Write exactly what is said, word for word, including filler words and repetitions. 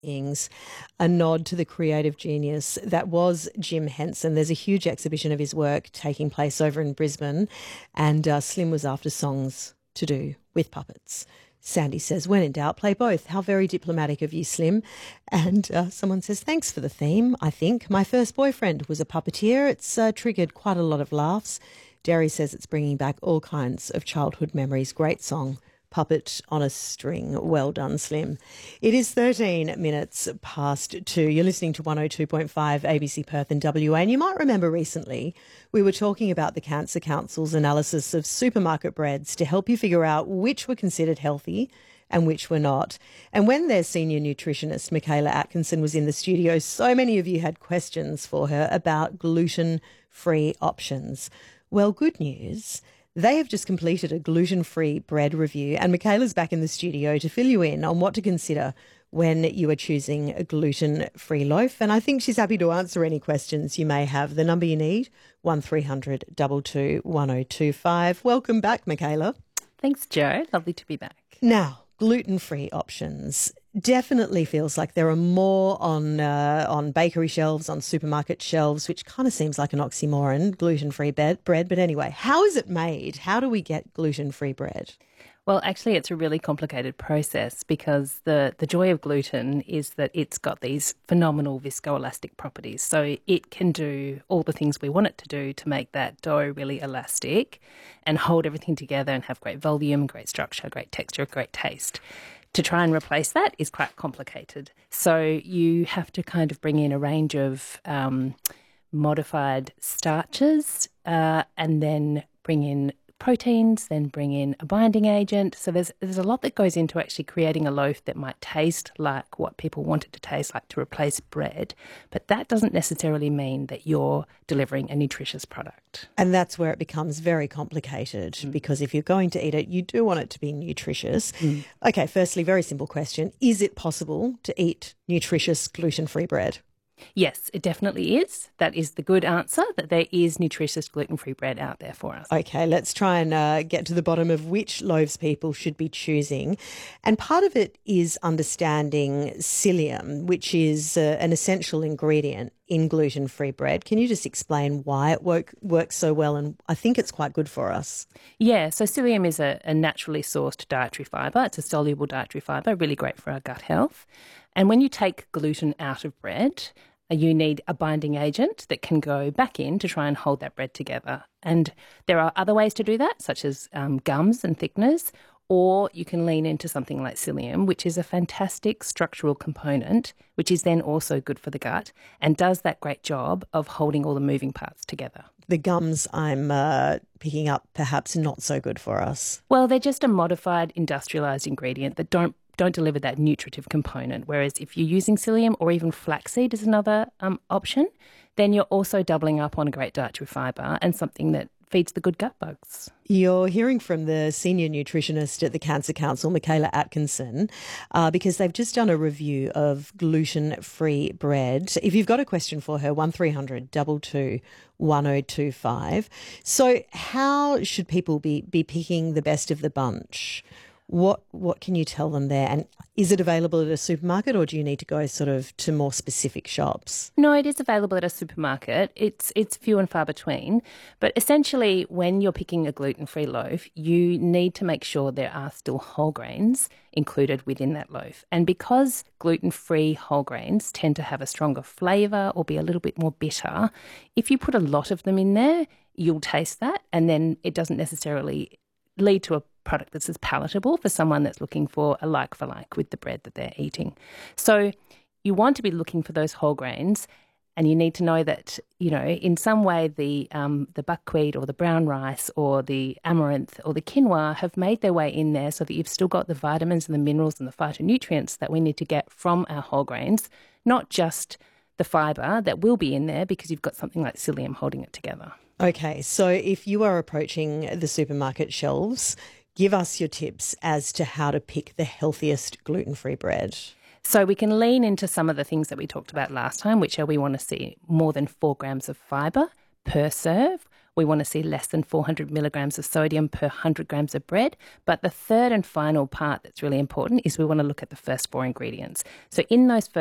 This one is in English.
Ings, a nod to the creative genius that was Jim Henson. There's a huge exhibition of his work taking place over in Brisbane, and uh, Slim was after songs to do with puppets. Sandy says, when in doubt, play both. How very diplomatic of you, Slim. And uh, someone says, thanks for the theme, I think. My first boyfriend was a puppeteer. It's uh, triggered quite a lot of laughs. Derry says it's bringing back all kinds of childhood memories. Great song. Puppet on a String. Well done, Slim. It is thirteen minutes past two. You're listening to one oh two point five A B C Perth and W A. And you might remember recently we were talking about the Cancer Council's analysis of supermarket breads to help you figure out which were considered healthy and which were not. And when their senior nutritionist, Michaela Atkinson, was in the studio, so many of you had questions for her about gluten-free options. Well, good news. They have just completed a gluten-free bread review, and Michaela's back in the studio to fill you in on what to consider when you are choosing a gluten-free loaf. And I think she's happy to answer any questions you may have. The number you need, one three hundred two two one oh two five. Welcome back, Michaela. Thanks, Jo. Lovely to be back. Now, gluten-free options. Definitely feels like there are more on uh, on bakery shelves, on supermarket shelves, which kind of seems like an oxymoron, gluten-free bread. But anyway, how is it made? How do we get gluten-free bread? Well, actually, it's a really complicated process because the, the joy of gluten is that it's got these phenomenal viscoelastic properties. So it can do all the things we want it to do to make that dough really elastic and hold everything together and have great volume, great structure, great texture, great taste. To try and replace that is quite complicated. So you have to kind of bring in a range of um, modified starches uh, and then bring in proteins, then bring in a binding agent. So there's there's a lot that goes into actually creating a loaf that might taste like what people want it to taste like to replace bread. But that doesn't necessarily mean that you're delivering a nutritious product. And that's where it becomes very complicated mm. because if you're going to eat it, you do want it to be nutritious. Mm. Okay, firstly, very simple question. Is it possible to eat nutritious gluten-free bread? Yes, it definitely is. That is the good answer, that there is nutritious gluten-free bread out there for us. Okay, let's try and uh, get to the bottom of which loaves people should be choosing. And part of it is understanding psyllium, which is uh, an essential ingredient in gluten-free bread. Can you just explain why it work, works so well? And I think it's quite good for us. Yeah, so psyllium is a, a naturally sourced dietary fibre. It's a soluble dietary fibre, really great for our gut health. And when you take gluten out of bread, you need a binding agent that can go back in to try and hold that bread together. And there are other ways to do that, such as um, gums and thickeners, or you can lean into something like psyllium, which is a fantastic structural component, which is then also good for the gut and does that great job of holding all the moving parts together. The gums I'm uh, picking up perhaps not so good for us. Well, they're just a modified industrialised ingredient that don't don't deliver that nutritive component. Whereas if you're using psyllium or even flaxseed as another um, option, then you're also doubling up on a great dietary fibre and something that feeds the good gut bugs. You're hearing from the senior nutritionist at the Cancer Council, Michaela Atkinson, uh, because they've just done a review of gluten-free bread. If you've got a question for her, one three hundred two two one oh two five. So how should people be, be picking the best of the bunch? What what can you tell them there? And is it available at a supermarket or do you need to go sort of to more specific shops? No, it is available at a supermarket. It's it's few and far between. But essentially, when you're picking a gluten-free loaf, you need to make sure there are still whole grains included within that loaf. And because gluten-free whole grains tend to have a stronger flavour or be a little bit more bitter, if you put a lot of them in there, you'll taste that and then it doesn't necessarily lead to a product that's as palatable for someone that's looking for a like for like with the bread that they're eating. So you want to be looking for those whole grains and you need to know that, you know, in some way the um, the buckwheat or the brown rice or the amaranth or the quinoa have made their way in there so that you've still got the vitamins and the minerals and the phytonutrients that we need to get from our whole grains, not just the fibre that will be in there because you've got something like psyllium holding it together. Okay, so if you are approaching the supermarket shelves, give us your tips as to how to pick the healthiest gluten-free bread. So we can lean into some of the things that we talked about last time, which are we want to see more than four grams of fibre per serve. we want to see less than four hundred milligrams of sodium per one hundred grams of bread. But the third and final part that's really important is we want to look at the first four ingredients. So in those first